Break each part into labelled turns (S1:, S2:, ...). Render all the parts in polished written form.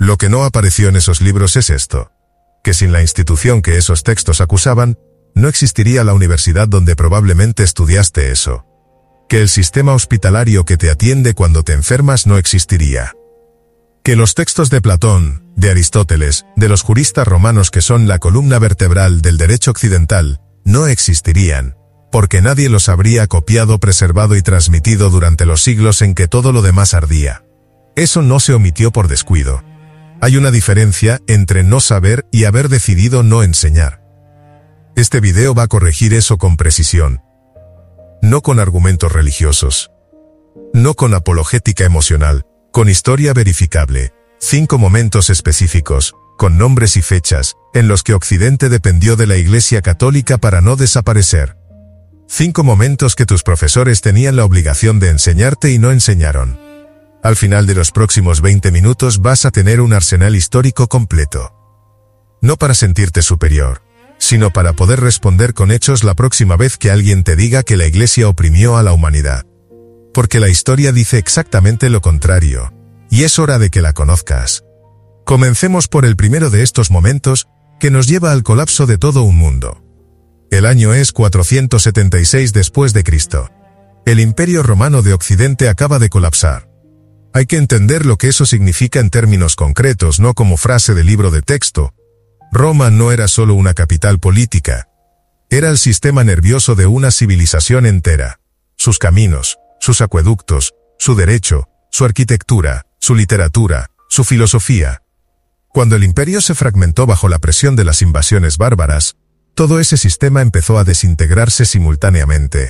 S1: Lo que no apareció en esos libros es esto: que sin la institución que esos textos acusaban, no existiría la universidad donde probablemente estudiaste eso. Que el sistema hospitalario que te atiende cuando te enfermas no existiría. Que los textos de Platón, de Aristóteles, de los juristas romanos que son la columna vertebral del derecho occidental, no existirían, porque nadie los habría copiado, preservado y transmitido durante los siglos en que todo lo demás ardía. Eso no se omitió por descuido. Hay una diferencia entre no saber y haber decidido no enseñar. Este video va a corregir eso con precisión. No con argumentos religiosos. No con apologética emocional, con historia verificable, 5 momentos específicos, con nombres y fechas, en los que Occidente dependió de la Iglesia Católica para no desaparecer. 5 momentos que tus profesores tenían la obligación de enseñarte y no enseñaron. Al final de los próximos 20 minutos vas a tener un arsenal histórico completo. No para sentirte superior, sino para poder responder con hechos la próxima vez que alguien te diga que la Iglesia oprimió a la humanidad. Porque la historia dice exactamente lo contrario, y es hora de que la conozcas. Comencemos por el primero de estos momentos, que nos lleva al colapso de todo un mundo. El año es 476 después de Cristo. El Imperio Romano de Occidente acaba de colapsar. Hay que entender lo que eso significa en términos concretos, no como frase de libro de texto. Roma no era solo una capital política. Era el sistema nervioso de una civilización entera. Sus caminos, sus acueductos, su derecho, su arquitectura, su literatura, su filosofía. Cuando el imperio se fragmentó bajo la presión de las invasiones bárbaras, todo ese sistema empezó a desintegrarse simultáneamente.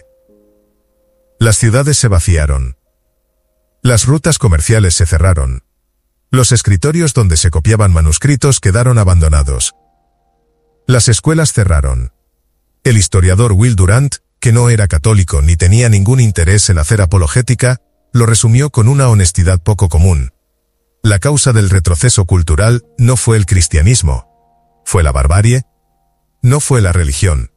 S1: Las ciudades se vaciaron. Las rutas comerciales se cerraron. Los escritorios donde se copiaban manuscritos quedaron abandonados. Las escuelas cerraron. El historiador Will Durant, que no era católico ni tenía ningún interés en hacer apologética, lo resumió con una honestidad poco común. La causa del retroceso cultural no fue el cristianismo. ¿Fue la barbarie? No fue la religión.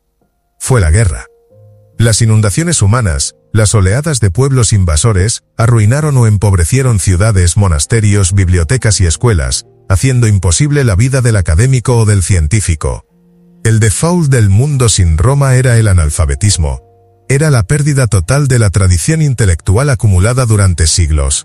S1: Fue la guerra. Las inundaciones humanas, las oleadas de pueblos invasores, arruinaron o empobrecieron ciudades, monasterios, bibliotecas y escuelas, haciendo imposible la vida del académico o del científico. El default del mundo sin Roma era el analfabetismo. Era la pérdida total de la tradición intelectual acumulada durante siglos.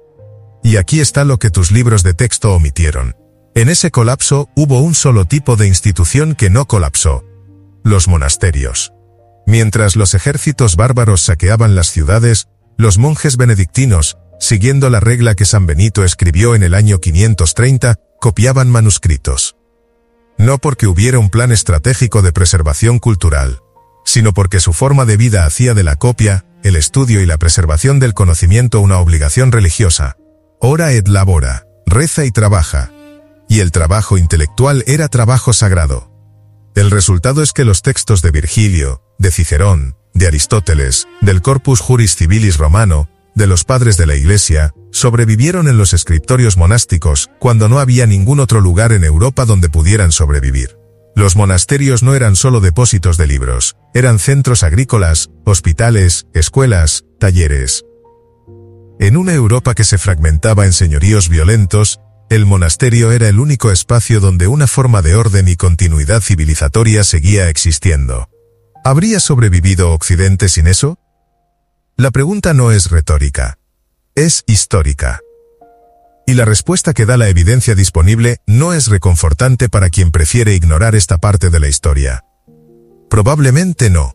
S1: Y aquí está lo que tus libros de texto omitieron. En ese colapso hubo un solo tipo de institución que no colapsó: los monasterios. Mientras los ejércitos bárbaros saqueaban las ciudades, los monjes benedictinos, siguiendo la regla que San Benito escribió en el año 530, copiaban manuscritos. No porque hubiera un plan estratégico de preservación cultural, sino porque su forma de vida hacía de la copia, el estudio y la preservación del conocimiento una obligación religiosa. Ora et labora, reza y trabaja. Y el trabajo intelectual era trabajo sagrado. El resultado es que los textos de Virgilio, de Cicerón, de Aristóteles, del Corpus Juris Civilis romano, de los padres de la Iglesia, sobrevivieron en los escriptorios monásticos, cuando no había ningún otro lugar en Europa donde pudieran sobrevivir. Los monasterios no eran solo depósitos de libros, eran centros agrícolas, hospitales, escuelas, talleres. En una Europa que se fragmentaba en señoríos violentos, el monasterio era el único espacio donde una forma de orden y continuidad civilizatoria seguía existiendo. ¿Habría sobrevivido Occidente sin eso? La pregunta no es retórica, es histórica. Y la respuesta que da la evidencia disponible no es reconfortante para quien prefiere ignorar esta parte de la historia. Probablemente no.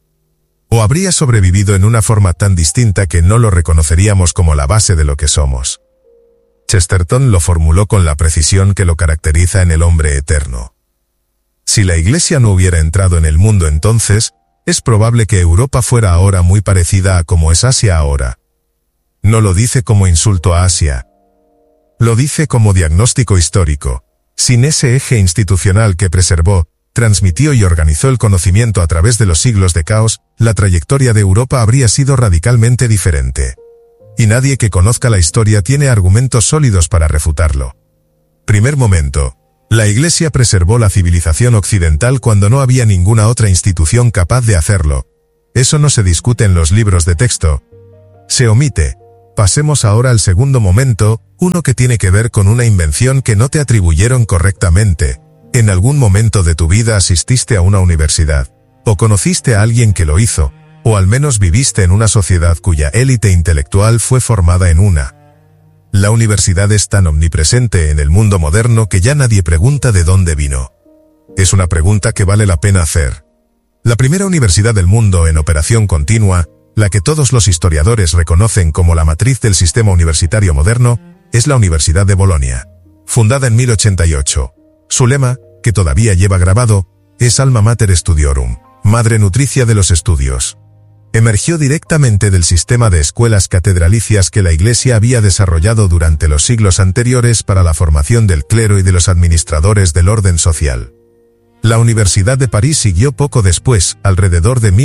S1: O habría sobrevivido en una forma tan distinta que no lo reconoceríamos como la base de lo que somos. Chesterton lo formuló con la precisión que lo caracteriza en el hombre eterno. Si la Iglesia no hubiera entrado en el mundo entonces, es probable que Europa fuera ahora muy parecida a como es Asia ahora. No lo dice como insulto a Asia. Lo dice como diagnóstico histórico. Sin ese eje institucional que preservó, transmitió y organizó el conocimiento a través de los siglos de caos, la trayectoria de Europa habría sido radicalmente diferente. Y nadie que conozca la historia tiene argumentos sólidos para refutarlo. Primer momento. La Iglesia preservó la civilización occidental cuando no había ninguna otra institución capaz de hacerlo. Eso no se discute en los libros de texto. Se omite. Pasemos ahora al segundo momento, uno que tiene que ver con una invención que no te atribuyeron correctamente. En algún momento de tu vida asististe a una universidad, o conociste a alguien que lo hizo, o al menos viviste en una sociedad cuya élite intelectual fue formada en una. La universidad es tan omnipresente en el mundo moderno que ya nadie pregunta de dónde vino. Es una pregunta que vale la pena hacer. La primera universidad del mundo en operación continua, la que todos los historiadores reconocen como la matriz del sistema universitario moderno, es la Universidad de Bolonia. Fundada en 1088. Su lema, que todavía lleva grabado, es Alma Mater Studiorum, madre nutricia de los estudios. Emergió directamente del sistema de escuelas catedralicias que la Iglesia había desarrollado durante los siglos anteriores para la formación del clero y de los administradores del orden social. La Universidad de París siguió poco después, alrededor de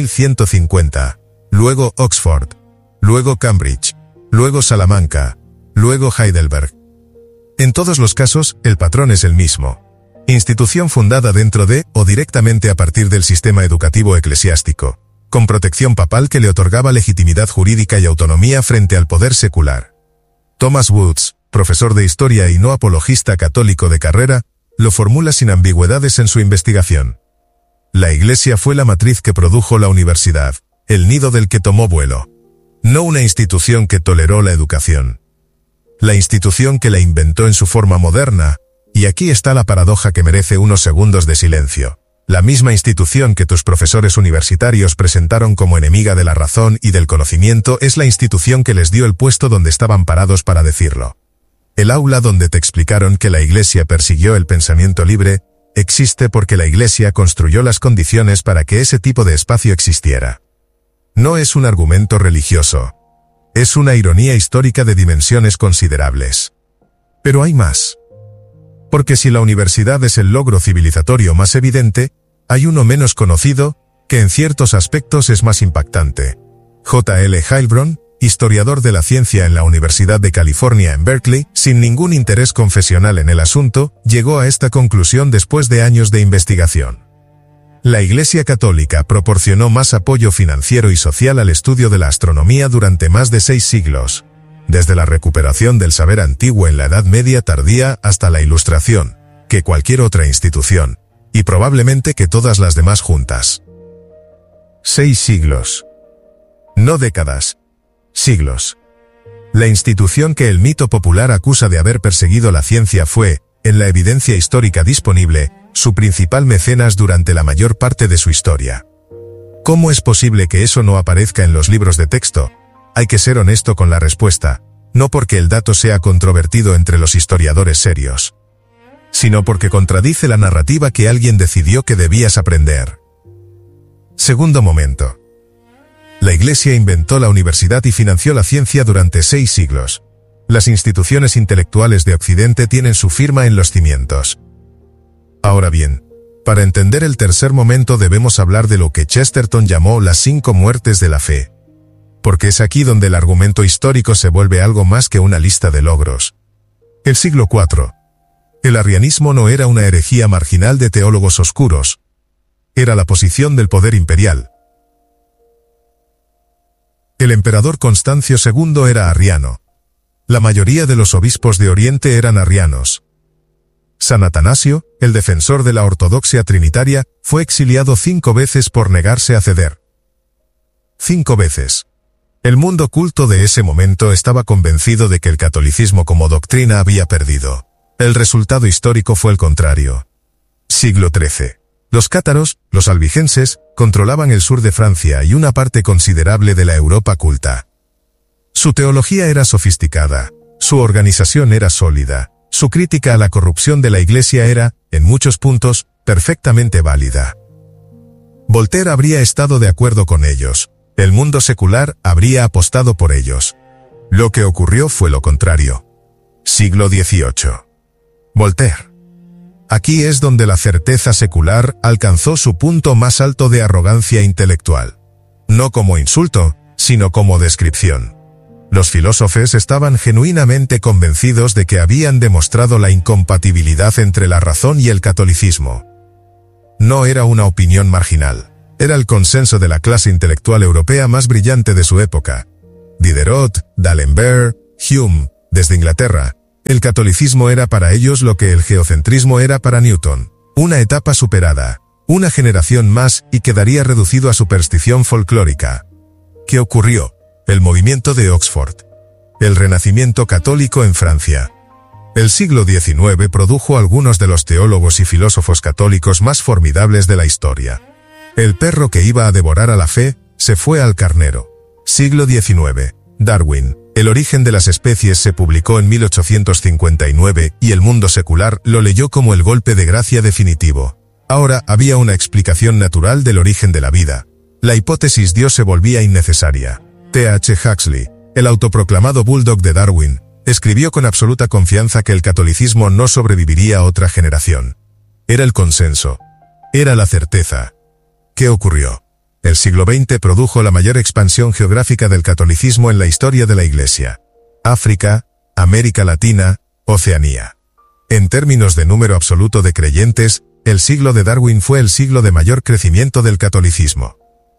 S1: 1150. Luego Oxford, luego Cambridge, luego Salamanca, luego Heidelberg. En todos los casos, el patrón es el mismo. Institución fundada dentro de, o directamente a partir del sistema educativo eclesiástico, con protección papal que le otorgaba legitimidad jurídica y autonomía frente al poder secular. Thomas Woods, profesor de historia y no apologista católico de carrera, lo formula sin ambigüedades en su investigación. La Iglesia fue la matriz que produjo la universidad, el nido del que tomó vuelo. No una institución que toleró la educación. La institución que la inventó en su forma moderna, y aquí está la paradoja que merece unos segundos de silencio. La misma institución que tus profesores universitarios presentaron como enemiga de la razón y del conocimiento es la institución que les dio el puesto donde estaban parados para decirlo. El aula donde te explicaron que la Iglesia persiguió el pensamiento libre, existe porque la Iglesia construyó las condiciones para que ese tipo de espacio existiera. No es un argumento religioso. Es una ironía histórica de dimensiones considerables. Pero hay más. Porque si la universidad es el logro civilizatorio más evidente, hay uno menos conocido, que en ciertos aspectos es más impactante. J. L. Heilbronn, historiador de la ciencia en la Universidad de California en Berkeley, sin ningún interés confesional en el asunto, llegó a esta conclusión después de años de investigación. La Iglesia Católica proporcionó más apoyo financiero y social al estudio de la astronomía durante más de 6 siglos, desde la recuperación del saber antiguo en la Edad Media tardía hasta la Ilustración, que cualquier otra institución, y probablemente que todas las demás juntas. 6 siglos. No décadas. Siglos. La institución que el mito popular acusa de haber perseguido la ciencia fue, en la evidencia histórica disponible, su principal mecenas durante la mayor parte de su historia. ¿Cómo es posible que eso no aparezca en los libros de texto? Hay que ser honesto con la respuesta, no porque el dato sea controvertido entre los historiadores serios, sino porque contradice la narrativa que alguien decidió que debías aprender. Segundo momento. La Iglesia inventó la universidad y financió la ciencia durante 6 siglos. Las instituciones intelectuales de Occidente tienen su firma en los cimientos. Ahora bien, para entender el tercer momento debemos hablar de lo que Chesterton llamó las 5 muertes de la fe. Porque es aquí donde el argumento histórico se vuelve algo más que una lista de logros. El siglo IV. El arrianismo no era una herejía marginal de teólogos oscuros. Era la posición del poder imperial. El emperador Constancio II era arriano. La mayoría de los obispos de Oriente eran arrianos. San Atanasio, el defensor de la ortodoxia trinitaria, fue exiliado 5 veces por negarse a ceder. 5 veces. El mundo culto de ese momento estaba convencido de que el catolicismo como doctrina había perdido. El resultado histórico fue el contrario. Siglo XIII. Los cátaros, los albigenses, controlaban el sur de Francia y una parte considerable de la Europa culta. Su teología era sofisticada, su organización era sólida, su crítica a la corrupción de la Iglesia era, en muchos puntos, perfectamente válida. Voltaire habría estado de acuerdo con ellos, el mundo secular habría apostado por ellos. Lo que ocurrió fue lo contrario. Siglo XVIII. Voltaire. Aquí es donde la certeza secular alcanzó su punto más alto de arrogancia intelectual. No como insulto, sino como descripción. Los filósofos estaban genuinamente convencidos de que habían demostrado la incompatibilidad entre la razón y el catolicismo. No era una opinión marginal, era el consenso de la clase intelectual europea más brillante de su época. Diderot, D'Alembert, Hume, desde Inglaterra. El catolicismo era para ellos lo que el geocentrismo era para Newton. Una etapa superada, una generación más y quedaría reducido a superstición folclórica. ¿Qué ocurrió? El movimiento de Oxford. El renacimiento católico en Francia. El siglo XIX produjo algunos de los teólogos y filósofos católicos más formidables de la historia. El perro que iba a devorar a la fe, se fue al carnero. Siglo XIX. Darwin. El origen de las especies se publicó en 1859 y el mundo secular lo leyó como el golpe de gracia definitivo. Ahora había una explicación natural del origen de la vida. La hipótesis Dios se volvía innecesaria. T.H. Huxley, el autoproclamado bulldog de Darwin, escribió con absoluta confianza que el catolicismo no sobreviviría a otra generación. Era el consenso. Era la certeza. ¿Qué ocurrió? El siglo XX produjo la mayor expansión geográfica del catolicismo en la historia de la Iglesia. África, América Latina, Oceanía. En términos de número absoluto de creyentes, el siglo de Darwin fue el siglo de mayor crecimiento del catolicismo.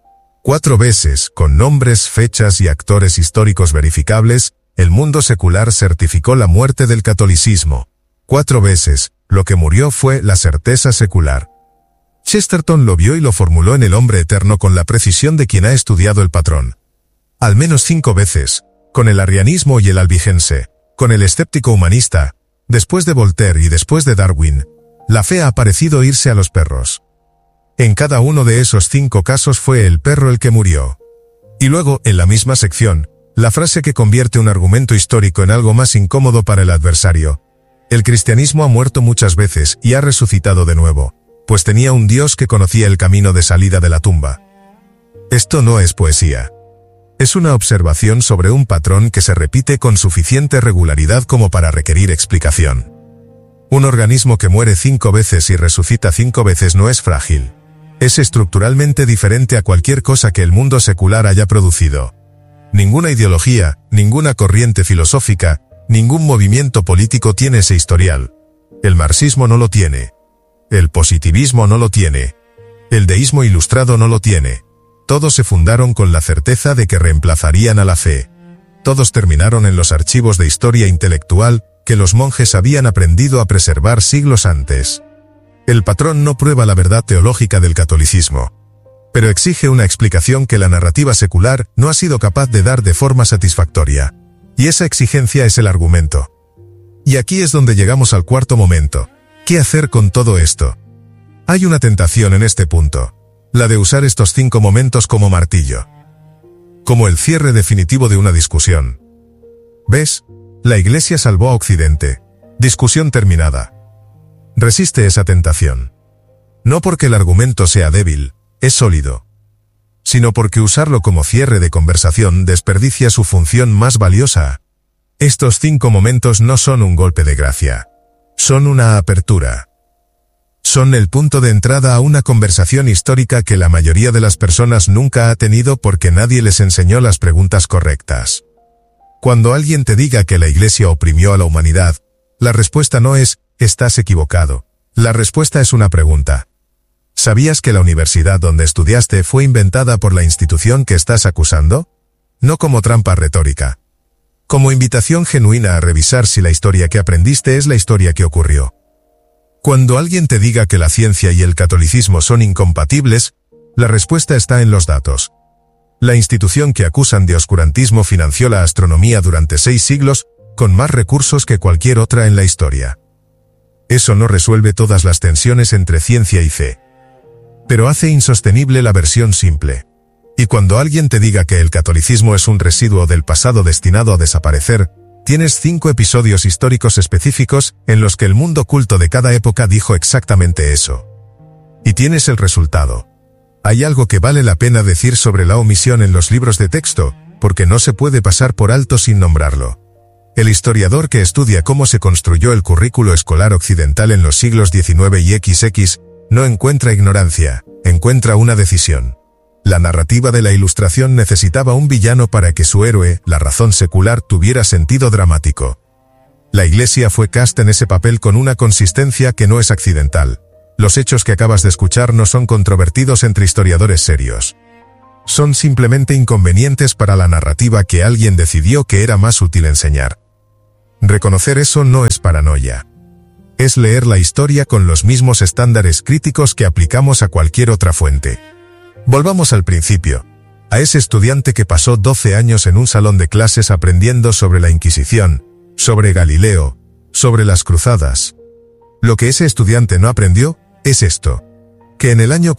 S1: 4 veces, con nombres, fechas y actores históricos verificables, el mundo secular certificó la muerte del catolicismo. 4 veces, lo que murió fue la certeza secular. Chesterton lo vio y lo formuló en El hombre eterno con la precisión de quien ha estudiado el patrón. Al menos 5 veces, con el arrianismo y el albigense, con el escéptico humanista, después de Voltaire y después de Darwin, la fe ha parecido irse a los perros. En cada uno de esos 5 casos fue el perro el que murió. Y luego, en la misma sección, la frase que convierte un argumento histórico en algo más incómodo para el adversario. El cristianismo ha muerto muchas veces y ha resucitado de nuevo, pues tenía un Dios que conocía el camino de salida de la tumba. Esto no es poesía. Es una observación sobre un patrón que se repite con suficiente regularidad como para requerir explicación. Un organismo que muere 5 veces y resucita 5 veces no es frágil. Es estructuralmente diferente a cualquier cosa que el mundo secular haya producido. Ninguna ideología, ninguna corriente filosófica, ningún movimiento político tiene ese historial. El marxismo no lo tiene. El positivismo no lo tiene. El deísmo ilustrado no lo tiene. Todos se fundaron con la certeza de que reemplazarían a la fe. Todos terminaron en los archivos de historia intelectual que los monjes habían aprendido a preservar siglos antes. El patrón no prueba la verdad teológica del catolicismo, pero exige una explicación que la narrativa secular no ha sido capaz de dar de forma satisfactoria. Y esa exigencia es el argumento. Y aquí es donde llegamos al cuarto momento. ¿Qué hacer con todo esto? Hay una tentación en este punto, la de usar estos 5 momentos como martillo. Como el cierre definitivo de una discusión. ¿Ves? La Iglesia salvó a Occidente. Discusión terminada. Resiste esa tentación. No porque el argumento sea débil, es sólido, sino porque usarlo como cierre de conversación desperdicia su función más valiosa. Estos 5 momentos no son un golpe de gracia. Son una apertura. Son el punto de entrada a una conversación histórica que la mayoría de las personas nunca ha tenido porque nadie les enseñó las preguntas correctas. Cuando alguien te diga que la Iglesia oprimió a la humanidad, la respuesta no es, estás equivocado. La respuesta es una pregunta. ¿Sabías que la universidad donde estudiaste fue inventada por la institución que estás acusando? No como trampa retórica. Como invitación genuina a revisar si la historia que aprendiste es la historia que ocurrió. Cuando alguien te diga que la ciencia y el catolicismo son incompatibles, la respuesta está en los datos. La institución que acusan de oscurantismo financió la astronomía durante 6 siglos, con más recursos que cualquier otra en la historia. Eso no resuelve todas las tensiones entre ciencia y fe, pero hace insostenible la versión simple. Y cuando alguien te diga que el catolicismo es un residuo del pasado destinado a desaparecer, tienes 5 episodios históricos específicos en los que el mundo culto de cada época dijo exactamente eso. Y tienes el resultado. Hay algo que vale la pena decir sobre la omisión en los libros de texto, porque no se puede pasar por alto sin nombrarlo. El historiador que estudia cómo se construyó el currículo escolar occidental en los siglos XIX y XX, no encuentra ignorancia, encuentra una decisión. La narrativa de la Ilustración necesitaba un villano para que su héroe, la razón secular, tuviera sentido dramático. La Iglesia fue casta en ese papel con una consistencia que no es accidental. Los hechos que acabas de escuchar no son controvertidos entre historiadores serios. Son simplemente inconvenientes para la narrativa que alguien decidió que era más útil enseñar. Reconocer eso no es paranoia. Es leer la historia con los mismos estándares críticos que aplicamos a cualquier otra fuente. Volvamos al principio, a ese estudiante que pasó 12 años en un salón de clases aprendiendo sobre la Inquisición, sobre Galileo, sobre las cruzadas. Lo que ese estudiante no aprendió es esto, que en el año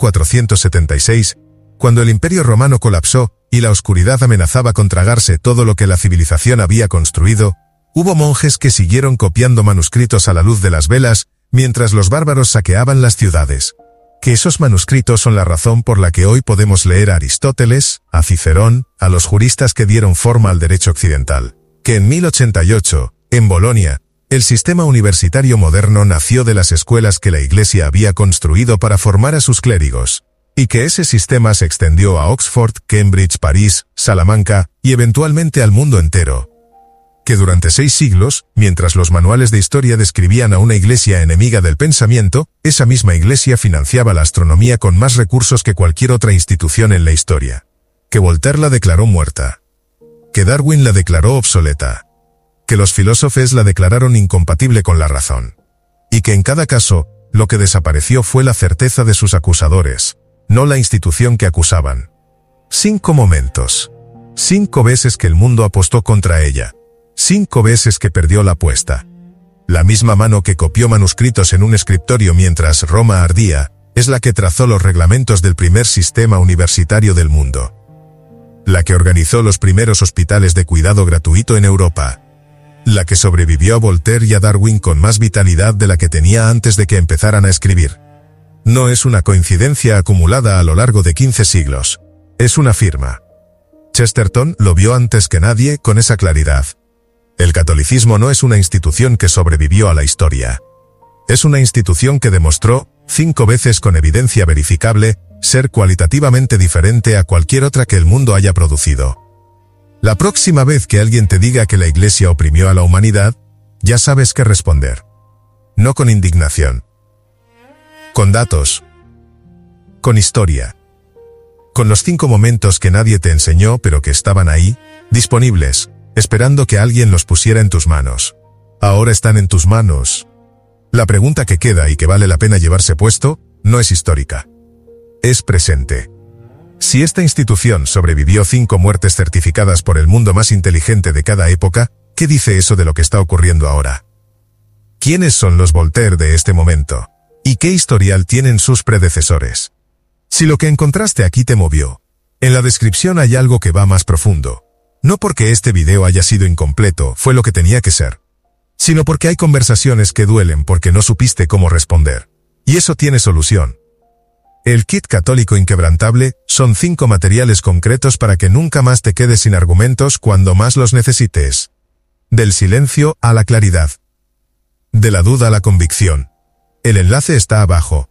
S1: 476, cuando el Imperio Romano colapsó y la oscuridad amenazaba con tragarse todo lo que la civilización había construido, hubo monjes que siguieron copiando manuscritos a la luz de las velas, mientras los bárbaros saqueaban las ciudades. Que esos manuscritos son la razón por la que hoy podemos leer a Aristóteles, a Cicerón, a los juristas que dieron forma al derecho occidental. Que en 1088, en Bolonia, el sistema universitario moderno nació de las escuelas que la Iglesia había construido para formar a sus clérigos. Y que ese sistema se extendió a Oxford, Cambridge, París, Salamanca, y eventualmente al mundo entero. Que durante 6 siglos, mientras los manuales de historia describían a una iglesia enemiga del pensamiento, esa misma iglesia financiaba la astronomía con más recursos que cualquier otra institución en la historia. Que Voltaire la declaró muerta. Que Darwin la declaró obsoleta. Que los filósofos la declararon incompatible con la razón. Y que en cada caso, lo que desapareció fue la certeza de sus acusadores, no la institución que acusaban. 5 momentos. 5 veces que el mundo apostó contra ella. 5 veces que perdió la apuesta. La misma mano que copió manuscritos en un escritorio mientras Roma ardía, es la que trazó los reglamentos del primer sistema universitario del mundo. La que organizó los primeros hospitales de cuidado gratuito en Europa. La que sobrevivió a Voltaire y a Darwin con más vitalidad de la que tenía antes de que empezaran a escribir. No es una coincidencia acumulada a lo largo de 15 siglos. Es una firma. Chesterton lo vio antes que nadie con esa claridad. El catolicismo no es una institución que sobrevivió a la historia. Es una institución que demostró, 5 veces con evidencia verificable, ser cualitativamente diferente a cualquier otra que el mundo haya producido. La próxima vez que alguien te diga que la Iglesia oprimió a la humanidad, ya sabes qué responder. No con indignación. Con datos. Con historia. Con los 5 momentos que nadie te enseñó pero que estaban ahí, disponibles, esperando que alguien los pusiera en tus manos. Ahora están en tus manos. La pregunta que queda y que vale la pena llevarse puesto, no es histórica. Es presente. Si esta institución sobrevivió 5 muertes certificadas por el mundo más inteligente de cada época, ¿qué dice eso de lo que está ocurriendo ahora? ¿Quiénes son los Voltaire de este momento? ¿Y qué historial tienen sus predecesores? Si lo que encontraste aquí te movió, en la descripción hay algo que va más profundo. No porque este video haya sido incompleto, fue lo que tenía que ser, sino porque hay conversaciones que duelen porque no supiste cómo responder. Y eso tiene solución. El kit católico inquebrantable son 5 materiales concretos para que nunca más te quedes sin argumentos cuando más los necesites. Del silencio a la claridad. De la duda a la convicción. El enlace está abajo.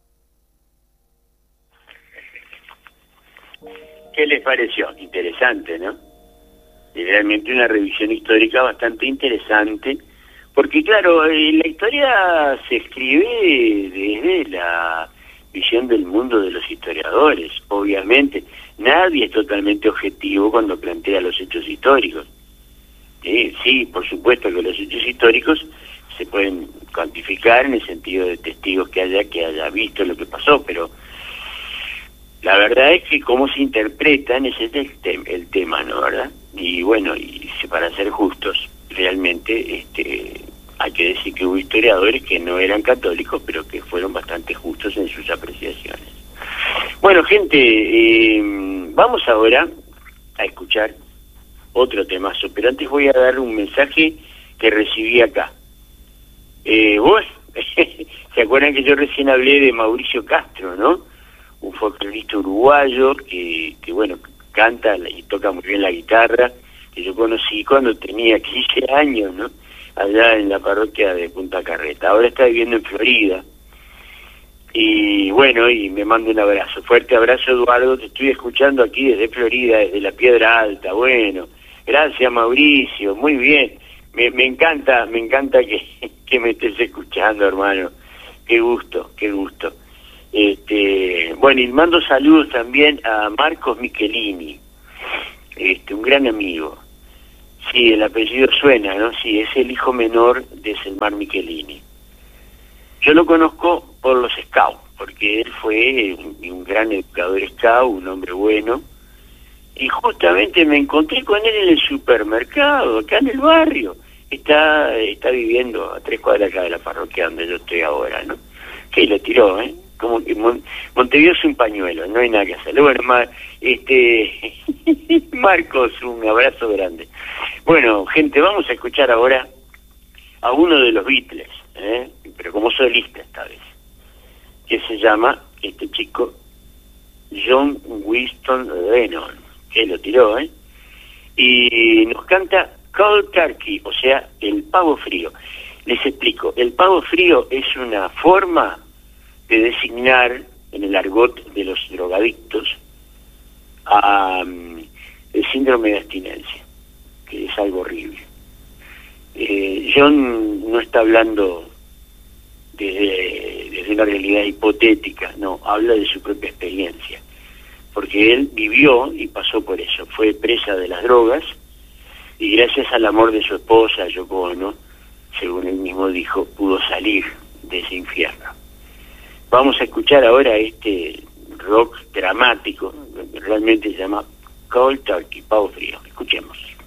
S2: ¿Qué les pareció? Interesante, ¿no? Realmente una revisión histórica bastante interesante, porque claro, la historia se escribe desde la visión del mundo de los historiadores, obviamente. Nadie es totalmente objetivo cuando plantea los hechos históricos. Sí, por supuesto que los hechos históricos se pueden cuantificar en el sentido de testigos que haya visto lo que pasó, pero la verdad es que cómo se interpretan ese es el tema, ¿no? ¿Verdad? Y bueno, para ser justos, realmente hay que decir que hubo historiadores que no eran católicos, pero que fueron bastante justos en sus apreciaciones. Bueno, gente, vamos ahora a escuchar otro temazo, pero antes voy a dar un mensaje que recibí acá. Vos, ¿se acuerdan que yo recién hablé de Mauricio Castro, no? Un folclorista uruguayo que bueno, canta y toca muy bien la guitarra, que yo conocí cuando tenía 15 años, ¿no? Allá en la parroquia de Punta Carreta. Ahora está viviendo en Florida. Y bueno, y me manda un abrazo. Fuerte abrazo, Eduardo. Te estoy escuchando aquí desde Florida, desde la Piedra Alta. Bueno, gracias, Mauricio. Muy bien. Me encanta que me estés escuchando, hermano. Qué gusto, qué gusto. Bueno, y mando saludos también a Marcos Michelini, un gran amigo. Sí, el apellido suena, ¿no? Sí, es el hijo menor de Selmar Michelini. Yo lo conozco por los scouts, porque él fue un gran educador scout, un hombre bueno, y justamente me encontré con él en el supermercado, acá en el barrio. Está viviendo a 3 cuadras acá de la parroquia donde yo estoy ahora, ¿no? Que lo tiró, ¿eh? Como que Montevideo es un pañuelo, no hay nada que hacerle. Bueno, Marcos, un abrazo grande. Bueno, gente, vamos a escuchar ahora a uno de los Beatles, pero como solista esta vez, que se llama, este chico, John Winston Lennon, que lo tiró, y nos canta Cold Turkey, o sea, el pavo frío. Les explico, el pavo frío es una forma de designar en el argot de los drogadictos el síndrome de abstinencia, que es algo horrible. John no está hablando desde una realidad hipotética, no, habla de su propia experiencia, porque él vivió y pasó por eso, fue presa de las drogas, y gracias al amor de su esposa, Yoko Ono, según él mismo dijo, pudo salir de ese infierno. Vamos a escuchar ahora este rock dramático, realmente se llama Cold Turkey, pavo frío. Escuchemos.